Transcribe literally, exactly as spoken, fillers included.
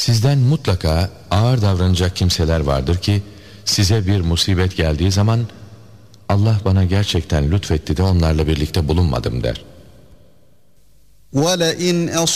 Sizden mutlaka ağır davranacak kimseler vardır ki size bir musibet geldiği zaman Allah bana gerçekten lütfetti de onlarla birlikte bulunmadım der. وَلَئِنْ